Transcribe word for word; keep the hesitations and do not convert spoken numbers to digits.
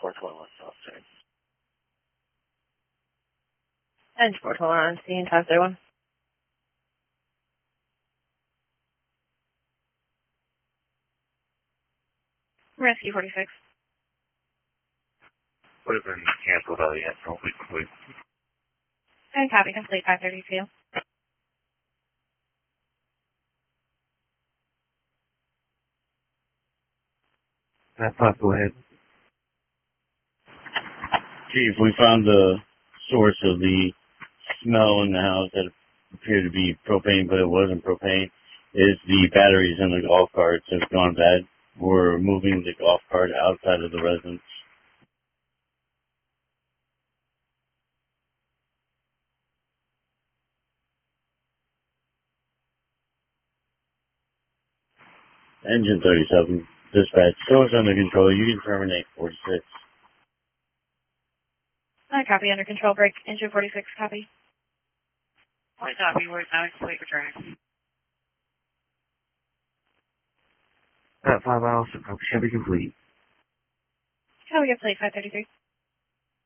four twenty-one South Street. And four twenty-one on scene, five thirty-one. Rescue forty-six. Would have been canceled out yet, so we complete. And copy complete, five thirty-two. That's not go ahead. Chief, we found the source of the smell in the house that appeared to be propane, but it wasn't propane. It's the batteries in the golf carts have gone bad. We're moving the golf cart outside of the residence. Engine thirty-seven, dispatch. Show us under control. You can terminate forty-six. I copy under control break. Engine forty-six, copy. I copy. We're now complete returning. That five miles should be complete. Copy complete, five thirty-three.